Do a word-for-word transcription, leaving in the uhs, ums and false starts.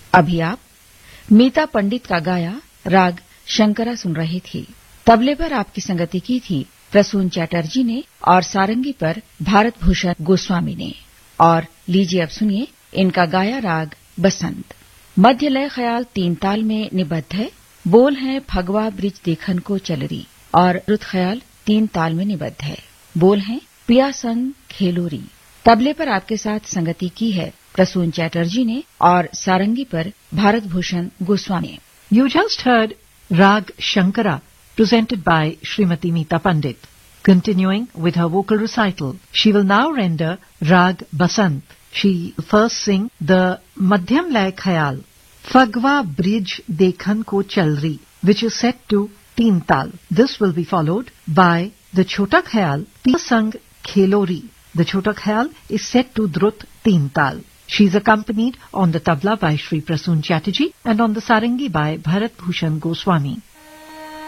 अभी आप मीता पंडित का गाया राग शंकरा सुन रहे थे। तबले पर आपकी संगति की थी प्रसून चैटर्जी ने और सारंगी पर भारत भूषण गोस्वामी ने। और लीजिए अब सुनिए इनका गाया राग बसंत। मध्य लय ख्याल तीन ताल में निबद्ध है। बोल है फगवा ब्रिज देखन को चलरी और रुत ख्याल तीन ताल में निबद्ध है। बोल है पिया संग खेलोरी। तबले पर आपके साथ संगति की है प्रसून चैटर्जी ने और सारंगी पर Bharat Bhushan Goswami. You just heard Rag Shankara presented by Srimati Meeta Pandit. Continuing with her vocal recital, she will now render Rag Basant. She will first sing the Madhyam Lay Khayal, Fagwa Bridge Dekhan Ko Chalri, which is set to Teen Tal. This will be followed by the Chota Khayal, Piya Sang Khelori. The Chota Khayal is set to Drut Teen Tal. She is accompanied on the tabla by Shri Prasoon Chatterjee and on the sarangi by Bharat Bhushan Goswami.